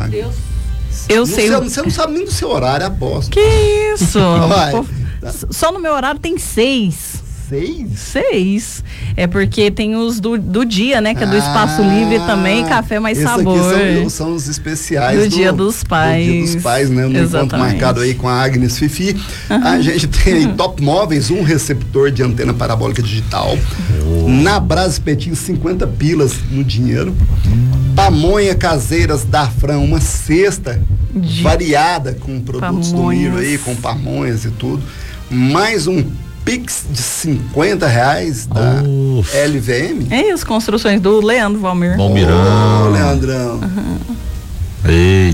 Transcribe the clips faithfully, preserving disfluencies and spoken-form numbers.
Deus. Eu não sei. Sei, você não sabe nem do seu horário, aposto. Que isso? Vai. Só no meu horário tem seis. Seis? Seis. É porque tem os do, do dia, né? Que é do ah, Espaço Livre também, Café Mais Sabor. Aqui são, são os especiais do, do Dia dos Pais. Do Dia dos Pais, né? No encontro marcado aí com a Agnes Fifi. Uhum. A gente tem aí Top Móveis, um receptor de antena parabólica digital. Oh. Na Braspetinho, cinquenta pilas no dinheiro. Hum. Pamonha Caseiras da Fran, uma cesta de... variada com produtos pamonhas. Do milho aí, com pamonhas e tudo. Mais um Pix de cinquenta reais da Uf. L V M. É isso, construções do Leandro Valmir. Valmirão. Ô, Leandrão. Uhum. Eita.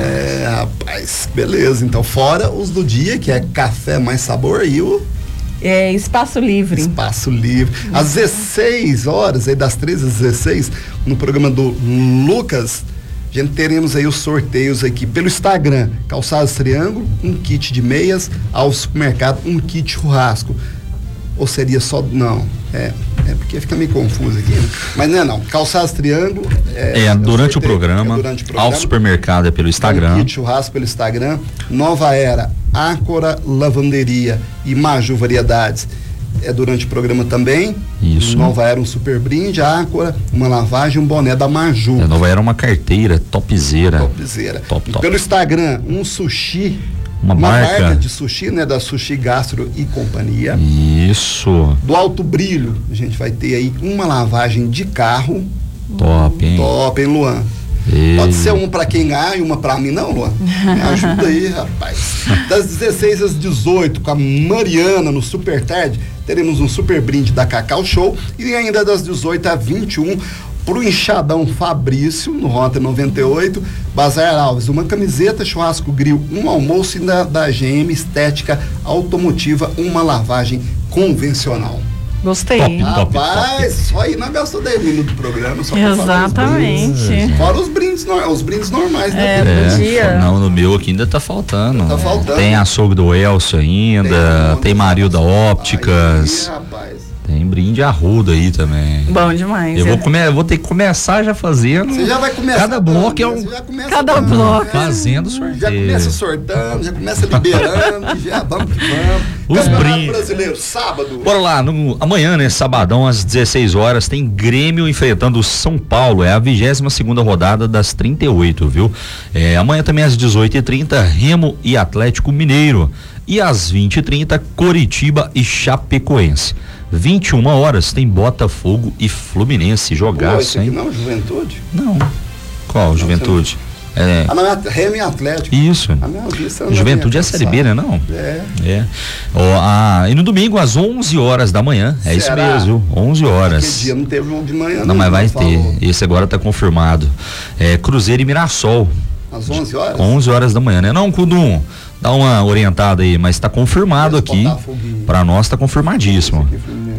É, rapaz, beleza. Então, fora os do dia, que é Café Mais Sabor e o... É, Espaço Livre. Espaço Livre. Uhum. Às dezesseis horas, aí das treze às dezesseis, no programa do Lucas, a gente teremos aí os sorteios aqui pelo Instagram. Calçados Triângulo, um kit de meias. Ao supermercado, um kit churrasco. Ou seria só... Não, é... É porque fica meio confuso aqui, né? Mas não é não. Calçados Triângulo. É, é, durante, o programa, é durante o programa. Ao supermercado é pelo Instagram. Um kit churrasco pelo Instagram. Nova Era, Ácora Lavanderia e Maju Variedades. É durante o programa também. Isso. Nova Era, um super brinde, Ácora, uma lavagem, um boné da Maju. É, Nova Era uma carteira topzera. Topzera. Top, top. Pelo Instagram, um sushi. Uma, uma marca. marca de sushi, né? Da Sushi Gastro e Companhia. Isso. Do Alto Brilho, a gente vai ter aí uma lavagem de carro. Top, hein? Top, hein, Luan? Ei. Pode ser um pra quem ganha e uma pra mim, não, Luan? Me ajuda aí, rapaz. Das dezesseis às dezoito, com a Mariana no Super Tarde, teremos um super brinde da Cacau Show. E ainda das dezoito às vinte e um, pro Enxadão Fabrício, no Rota noventa e oito, Bazar Alves, uma camiseta, churrasco grill, um almoço e da, da G M Estética Automotiva, uma lavagem convencional. Gostei. Top, top, Rapaz, top. Só aí não gastou dez minutos do programa. Só exatamente. Fora os brindes, os brindes normais, né? É, no dia. Não, no meu aqui ainda tá faltando. Tá faltando. Tem açougue do Elcio ainda, tem, tem Marilda Ópticas. Aí, rapaz. Tem brinde arruda aí também. Bom demais. Eu vou, come, vou ter que começar já fazendo. Você já vai começar. Cada bloco é um. Cada dando, bloco. Né? Fazendo sorteio. Já começa sortando, já começa liberando, já vamos que vamos. Os Campeonato brindes. Brasileiro, sábado. Bora lá, no, amanhã, né, sabadão, às dezesseis horas, tem Grêmio enfrentando o São Paulo. É a vigésima segunda rodada das trinta e oito, viu? É, amanhã também às dezoito e trinta, Remo e Atlético Mineiro. E às vinte e trinta, Coritiba e Chapecoense. vinte e uma horas tem Botafogo e Fluminense. Jogaço, hein? Não, Juventude? Não. Qual não, Juventude? É. Ah, não, é Remo e Atlético. Isso. A minha vista Juventude é a Série B, né? Não? É. É. Ó, ah, e no domingo, às onze horas da manhã. É isso mesmo, viu? onze horas. Aquele dia não teve jogo de manhã, não. Não, mas vai ter. Esse agora tá confirmado. É Cruzeiro e Mirassol. Às onze horas? onze horas da manhã, né? Não, Cudum, dá uma orientada aí, mas tá confirmado aqui. Pra nós tá confirmadíssimo.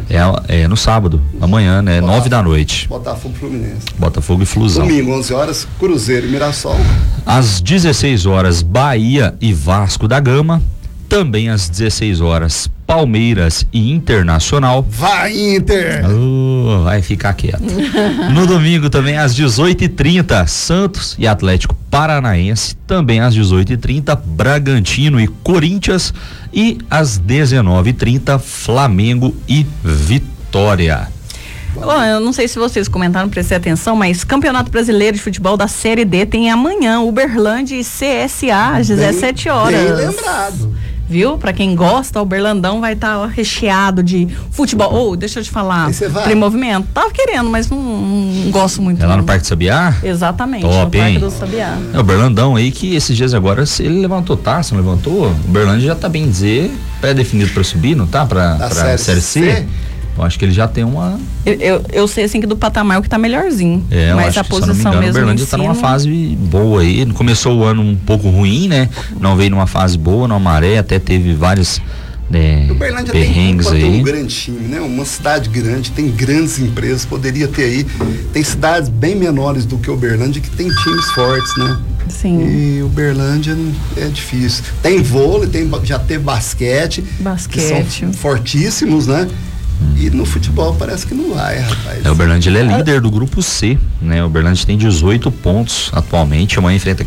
É, é no sábado, amanhã, né? Botafogo, nove da noite. Botafogo e Fluminense. Botafogo e Flusão. Domingo, onze horas, Cruzeiro e Mirassol. Às dezesseis horas, Bahia e Vasco da Gama. Também às dezesseis horas, Palmeiras e Internacional. Vai, Inter! Oh, vai ficar quieto. No domingo também às dezoito e trinta, Santos e Atlético Paranaense. Também às dezoito e trinta, Bragantino e Corinthians. E às dezenove e trinta, Flamengo e Vitória. Bom, eu não sei se vocês comentaram, prestei atenção, mas Campeonato Brasileiro de Futebol da Série D tem amanhã, Uberlândia e C S A às dezessete horas. Bem lembrado. Viu? Pra quem gosta, o Uberlandão vai estar tá recheado de futebol. Ou, oh, deixa eu te falar, tem movimento. Tava querendo, mas não, não gosto muito. É lá não. no Parque do Sabiá? Exatamente, top, no Parque hein? do Sabiá. É o Uberlandão aí que esses dias agora, ele levantou taça, não levantou? O Uberlândia já tá bem dizer, pré-definido pra subir, não tá? Pra, pra série, série C? C? Eu acho que ele já tem uma... Eu, eu, eu sei assim que do patamar o que tá melhorzinho. É, mas acho a que, posição se não me engano, mesmo. O Uberlândia tá numa fase boa aí. Começou o ano um pouco ruim, né? Não veio numa fase boa, na maré, até teve vários é, o Uberlândia perrengues tem, aí. um grande time, né? Uma cidade grande, tem grandes empresas, poderia ter aí. Tem cidades bem menores do que o Uberlândia que tem times fortes, né? Sim. E o Uberlândia é difícil. Tem vôlei, tem, já teve basquete. Basquete. Que são fortíssimos, né? E no futebol parece que não vai, rapaz. É, o Uberlândia ele é líder do grupo C, né? O Uberlândia tem dezoito pontos atualmente. Amanhã enfrenta